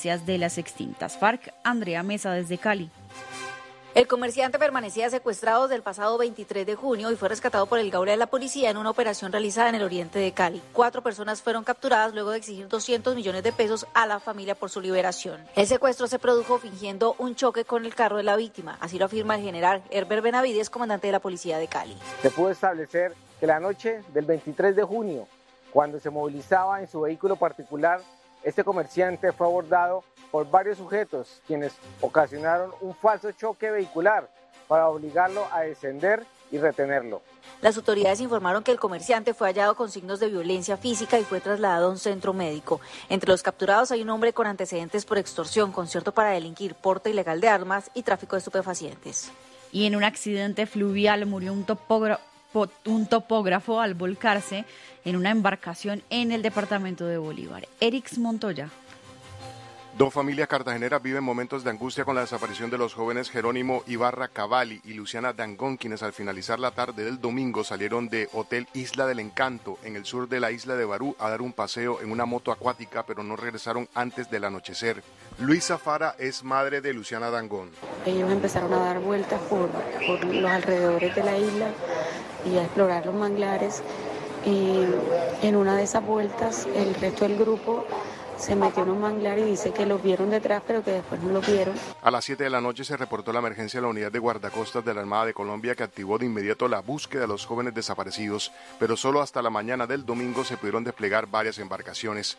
pertenencias de las extintas FARC. Andrea Mesa desde Cali. El comerciante permanecía secuestrado desde el pasado 23 de junio y fue rescatado por el Gaula de la policía en una operación realizada en el oriente de Cali. 4 personas fueron capturadas luego de exigir 200 millones de pesos a la familia por su liberación. El secuestro se produjo fingiendo un choque con el carro de la víctima. Así lo afirma el general Herbert Benavides, comandante de la policía de Cali. Se pudo establecer que la noche del 23 de junio, cuando se movilizaba en su vehículo particular, este comerciante fue abordado por varios sujetos, quienes ocasionaron un falso choque vehicular para obligarlo a descender y retenerlo. Las autoridades informaron que el comerciante fue hallado con signos de violencia física y fue trasladado a un centro médico. Entre los capturados hay un hombre con antecedentes por extorsión, concierto para delinquir, porte ilegal de armas y tráfico de estupefacientes. Y en un accidente fluvial murió un topógrafo al volcarse en una embarcación en el departamento de Bolívar. Erix Montoya. 2 familias cartageneras viven momentos de angustia con la desaparición de los jóvenes Jerónimo Ibarra Cavalli y Luciana Dangón, quienes al finalizar la tarde del domingo salieron de Hotel Isla del Encanto, en el sur de la isla de Barú, a dar un paseo en una moto acuática, pero no regresaron antes del anochecer. Luisa Fara es madre de Luciana Dangón. Ellos empezaron a dar vueltas por los alrededores de la isla y a explorar los manglares, y en una de esas vueltas el resto del grupo se metió en un manglar y dice que los vieron detrás, pero que después no los vieron. A las 7 de la noche se reportó la emergencia a la unidad de guardacostas de la Armada de Colombia, que activó de inmediato la búsqueda de los jóvenes desaparecidos, pero solo hasta la mañana del domingo se pudieron desplegar varias embarcaciones.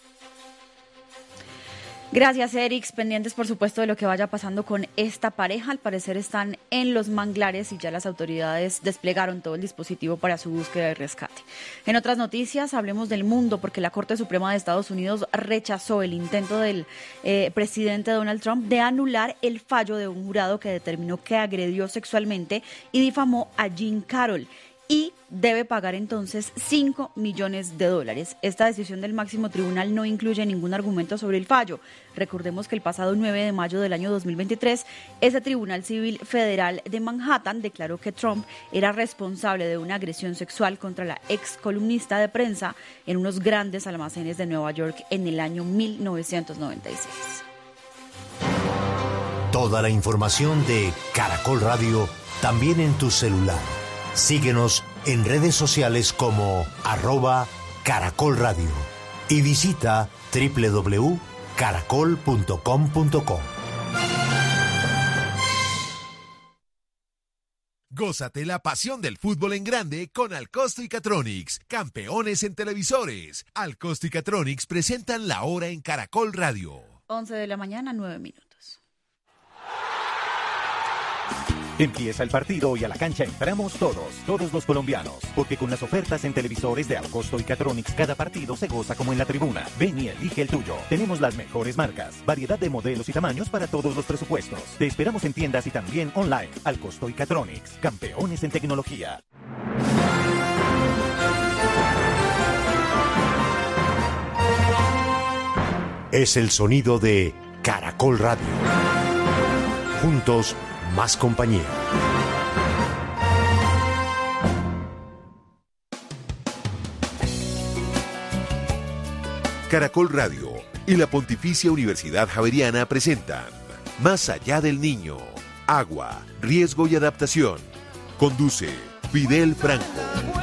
Gracias, Erix. Pendientes, por supuesto, de lo que vaya pasando con esta pareja. Al parecer están en los manglares y ya las autoridades desplegaron todo el dispositivo para su búsqueda y rescate. En otras noticias, hablemos del mundo, porque la Corte Suprema de Estados Unidos rechazó el intento del presidente Donald Trump de anular el fallo de un jurado que determinó que agredió sexualmente y difamó a Jean Carroll, y debe pagar entonces $5 millones. Esta decisión del máximo tribunal no incluye ningún argumento sobre el fallo. Recordemos que el pasado 9 de mayo del año 2023, ese Tribunal Civil Federal de Manhattan declaró que Trump era responsable de una agresión sexual contra la ex columnista de prensa en unos grandes almacenes de Nueva York en el año 1996. Toda la información de Caracol Radio también en tu celular. Síguenos en redes sociales como @Caracol Radio y visita www.caracol.com.co. Gózate la pasión del fútbol en grande con Alcosto y Catronics, campeones en televisores. Alcosto y Catronics presentan La Hora en Caracol Radio. 11 de la mañana, 9 minutos. Empieza el partido y a la cancha entramos todos los colombianos, porque con las ofertas en televisores de Alcosto y Catronics cada partido se goza como en la tribuna. Ven y elige el tuyo. Tenemos las mejores marcas, variedad de modelos y tamaños para todos los presupuestos. Te esperamos en tiendas y también online. Alcosto y Catronics, campeones en tecnología. Es el sonido de Caracol Radio. Juntos, más compañía. Caracol Radio y la Pontificia Universidad Javeriana presentan Más allá del niño, agua, riesgo y adaptación. Conduce Fidel Franco.